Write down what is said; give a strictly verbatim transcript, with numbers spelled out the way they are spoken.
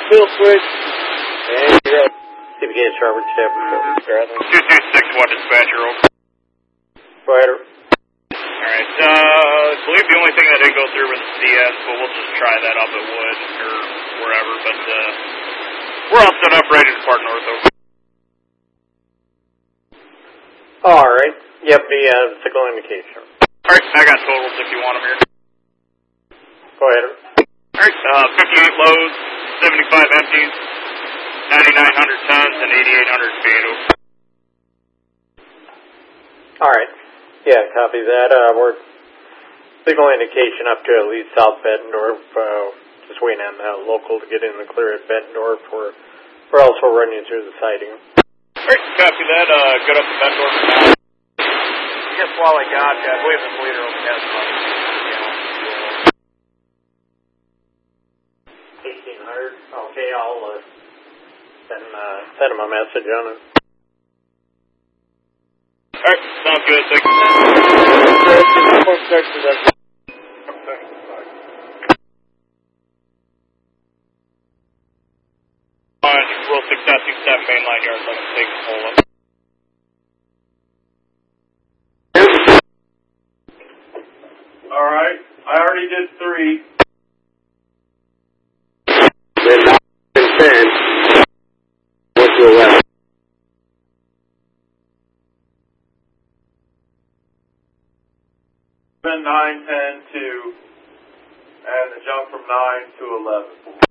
Field switch. And you're up. See if you get a Sharper step report. two two six one dispatcher, over. Go ahead. Alright, uh, I believe the only thing that didn't go through was the C S, but we'll just try that up at Wood or wherever, but, uh, we're all set up, ready to depart north, over. Alright. Yep, the uh, signal indication. Alright, I got totals if you want them here. Go ahead. Alright, uh, fifty-eight loads, seventy-five empties, ninety-nine hundred tons, and eighty-eight hundred feet, over. Alright. Yeah, copy that. Uh, we're signal indication up to at least South Bettendorf. Uh, just waiting on that local to get in the clear at Bettendorf. We're, we're also running through the sighting. Alright, copy that. Uh, good up to Bettendorf now. I guess while I got you, I believe this leader only has about eighteen hundred. Okay, I'll uh, send, uh, send him a message on it. Alright, sounds good. Thank you. Roll six dot two seven mainline yard, let him take the pole up. Alright, I already did three. Then nine and ten. What's your left? Then nine, ten, two, and the jump from nine to eleven.